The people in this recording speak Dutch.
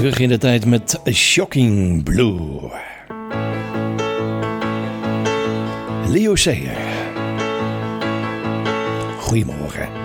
Terug in de tijd met Shocking Blue. Leo Sayer. Goedemorgen.